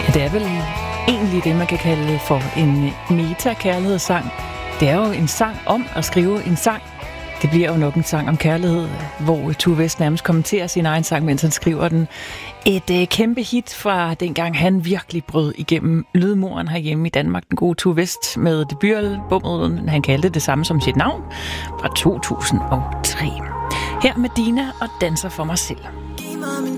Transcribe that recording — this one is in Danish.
Det er vel egentlig det, man kan kalde for en meta-kærlighedssang. Det er jo en sang om at skrive en sang. Det bliver jo nok en sang om kærlighed, hvor Tue West nærmest kommenterer sin egen sang, mens han skriver den. Et kæmpe hit fra dengang han virkelig brød igennem lydmuren herhjemme i Danmark. Den gode Tue West med debutalbummet, han kaldte det samme som sit navn, fra 2003. Her med Dina og Danser for mig selv. Giv mig min